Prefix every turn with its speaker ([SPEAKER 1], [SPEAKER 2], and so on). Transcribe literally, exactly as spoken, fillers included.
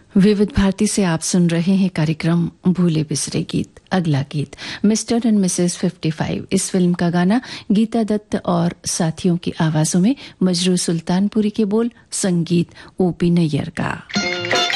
[SPEAKER 1] विविध भारती से आप सुन रहे हैं कार्यक्रम भूले बिसरे गीत। अगला गीत मिस्टर एंड मिसेस पचपन। इस फिल्म का गाना गीता दत्त और साथियों की आवाजों में, मजरू सुल्तानपुरी के बोल, संगीत ओपी नैयर का।